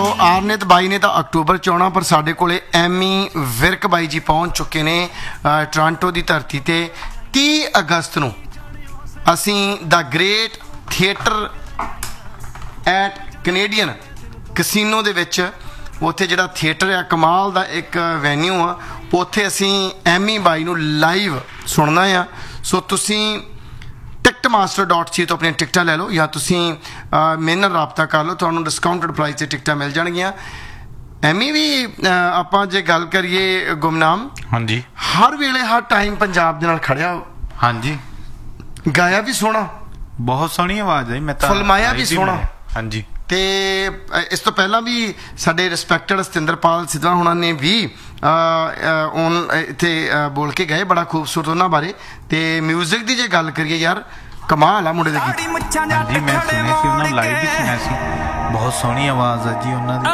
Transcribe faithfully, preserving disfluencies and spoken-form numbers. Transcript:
ਆਰਨਿਤ ਬਾਈ ਨੇ ਤਾਂ ਅਕਤੂਬਰ ਚ ਆਉਣਾ, ਪਰ ਸਾਡੇ ਕੋਲੇ ਐਮੀ ਵਿਰਕ ਬਾਈ ਜੀ ਪਹੁੰਚ ਚੁੱਕੇ ਨੇ ਟੋਰਾਂਟੋ ਦੀ ਧਰਤੀ ਤੇ। ਤੀਹ ਅਗਸਤ ਨੂੰ ਅਸੀਂ ਦਾ great theatre at Canadian casino ਦੇ ਵਿੱਚ, ਉੱਥੇ ਜਿਹੜਾ ਥੀਏਟਰ ਆ ਕਮਾਲ ਦਾ ਇੱਕ ਵੈਨਿਊ ਆ, ਉੱਥੇ ਅਸੀਂ ਐਮੀ ਬਾਈ ਨੂੰ ਲਾਈਵ ਸੁਣਨਾ ਆ। ਸੋ ਤੁਸੀਂ ਟਿਕਟ ਮਾਸਟਰ ਡਾਟ ਸੀ ਤੋਂ ਆਪਣੀਆਂ ਟਿਕਟਾਂ ਲੈ ਲਓ, ਜਾਂ ਤੁਸੀਂ ਮੇਰੇ ਨਾਲ ਰਾਬਤਾ ਕਰ ਲਓ, ਤੁਹਾਨੂੰ ਡਿਸਕਾਊਂਟਡ ਪ੍ਰਾਈਸ 'ਤੇ ਟਿਕਟਾਂ ਮਿਲ ਜਾਣਗੀਆਂ। ਐਮੀ ਵੀ ਆਪਾਂ ਜੇ ਗੱਲ ਕਰੀਏ ਗੁਮਨਾਮ, ਹਾਂਜੀ, ਹਰ ਵੇਲੇ ਹਰ ਟਾਈਮ ਪੰਜਾਬ ਦੇ ਨਾਲ ਖੜਿਆ। ਹਾਂਜੀ, ਗਾਇਆ ਵੀ ਸੋਹਣਾ, ਬਹੁਤ ਸੋਹਣੀ ਆਵਾਜ਼ ਹੈ। ਮੈਂ ਤਾਂ ਫੁਲਮਾਇਆ ਵੀ ਸੋਹਣਾ। ਹਾਂਜੀ, ਤੇ ਇਸ ਤੋਂ ਪਹਿਲਾਂ ਵੀ ਸਾਡੇ ਰਿਸਪੈਕਟਡ ਸਤਿੰਦਰਪਾਲ ਸਿੱਧਵਾਂ ਹੋਣਾ ਨੇ ਵੀ ਔਨ ਇੱਥੇ ਬੋਲ ਕੇ ਗਏ, ਬੜਾ ਖੂਬਸੂਰਤ ਉਹਨਾਂ ਬਾਰੇ। ਤੇ ਮਿਊਜ਼ਿਕ ਦੀ ਜੇ ਗੱਲ ਕਰੀਏ ਯਾਰ, ਕਮਾਲ ਆ ਮੁੰਡੇ ਦੇ ਗੀਤ। ਹਾਂਜੀ, ਮੈਂ ਸੁਣੇ ਸੀ ਉਹਨਾਂ ਲਾਈਵ ਵੀ ਸੁਣਿਆ ਸੀ, ਬਹੁਤ ਸੋਹਣੀ ਆਵਾਜ਼ ਹੈ ਜੀ ਉਹਨਾਂ ਦੀ।